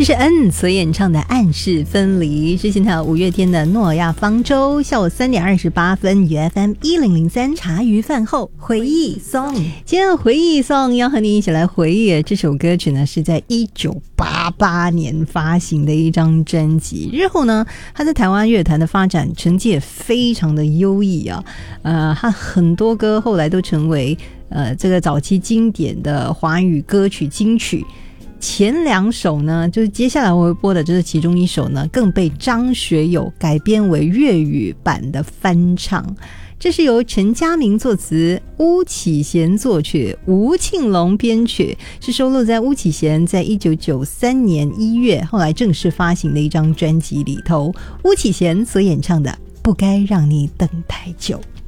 这是恩所演唱的《暗示分离》，是现场五月天的《诺亚方舟》。下午3点28分，与 FM1003茶余饭后回忆颂。今天的回忆颂要和你一起来回忆这首歌曲呢，是在1988年发行的一张专辑。日后呢，他在台湾乐坛的发展成绩也非常的优异啊。他很多歌后来都成为这个早期经典的华语歌曲金曲。前2首呢，就是接下来我会播的，这是其中一首呢，更被张学友改编为粤语版的翻唱。这是由陈嘉明作词，巫启贤作曲，吴庆隆编曲，是收录在巫启贤在1993年1月后来正式发行的一张专辑里头。巫启贤所演唱的《不该让你等太久》。